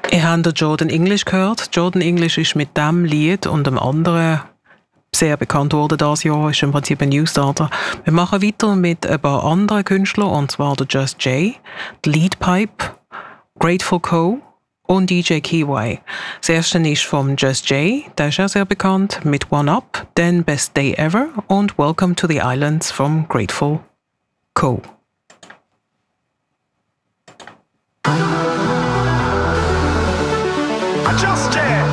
Ihr habt den Jordan English gehört. Jordan English ist mit diesem Lied und dem anderen sehr bekannt worden dieses Jahr, ist im Prinzip ein Newstarter. Wir machen weiter mit ein paar anderen Künstlern, und zwar der Just Jay, der Leadpipe, Grateful Co. und DJ Keyway. Das erste ist vom Just Jay, der ist auch sehr bekannt, mit One Up, dann Best Day Ever und Welcome to the Islands vom Grateful Co. Just Jay.